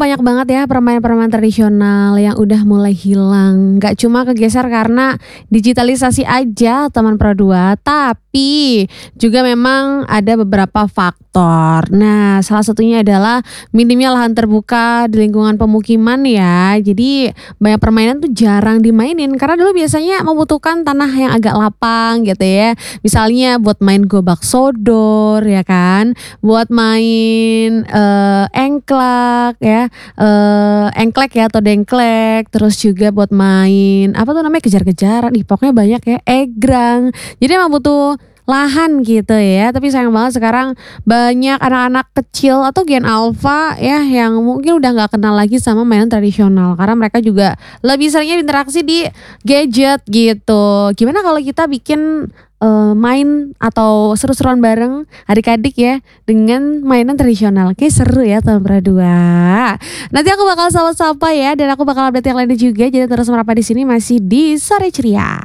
banyak banget ya permainan-permainan tradisional yang udah mulai hilang. Nggak cuma kegeser karena digitalisasi aja teman Pro 2, tapi juga memang ada beberapa faktor. Nah, salah satunya adalah minimnya lahan terbuka di lingkungan pemukiman ya. Jadi banyak permainan tuh jarang dimainin karena dulu biasanya membutuhkan tanah yang agak lapang gitu ya. Misalnya buat main gobak sodor ya kan, buat main engklak ya, engklek ya atau dengklek, terus juga buat main apa tuh namanya kejar-kejaran, ih pokoknya banyak ya, egrang. Jadi emang butuh lahan gitu ya, tapi sayang banget sekarang banyak anak-anak kecil atau gen alfa ya yang mungkin udah nggak kenal lagi sama mainan tradisional karena mereka juga lebih seringnya interaksi di gadget gitu. Gimana kalau kita bikin main atau seru-seruan bareng adik-adik ya dengan mainan tradisional. Kayak seru ya tahun Dua. Nanti aku bakal sapa-sapa ya dan aku bakal update yang lainnya juga. Jadi terus merapat di sini masih di Sore Ceria.